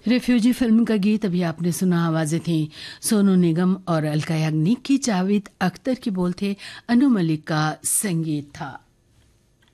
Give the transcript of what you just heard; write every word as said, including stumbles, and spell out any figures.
Refugee film का गीत अभी आपने सुना। आवाजें थी सोनू निगम और अलका याग्निक की। जावेद अख्तर की बोल थे, अनु मलिक का संगीत था।